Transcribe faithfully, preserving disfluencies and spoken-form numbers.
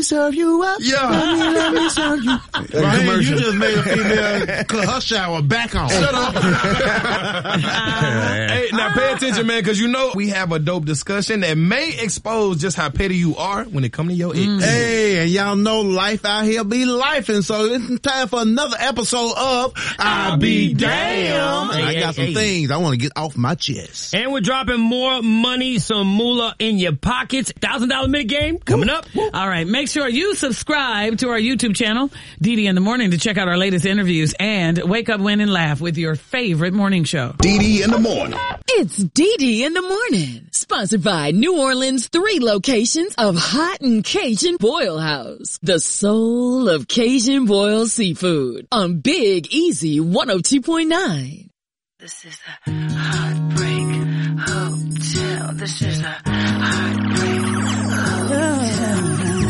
serve you up. Yeah. Let me, let me serve you. Right, you just made a female cut her shower back on. Shut up. Hey, now pay attention, man, because you know we have a dope discussion that may expose just how petty you are when it comes to your ex. Mm. Hey, and y'all know life out here be lifing, so it's time for another episode of I'll Be Damn. Hey, I got hey, some hey. things I want to get off my chest. And we're dropping more money, some moolah in your pockets. one thousand dollars minute game coming up. All right, make sure you subscribe to our YouTube channel, D D in the Morning, to check out our latest interviews and wake up, win, and laugh with your favorite morning show. D D in the Morning. It's D D in the Morning, sponsored by New Orleans' three locations of Hot and Cajun Boil House, the soul of Cajun boiled seafood, on Big Easy one oh two point nine. This is a Heartbreak Hotel. This is a Heartbreak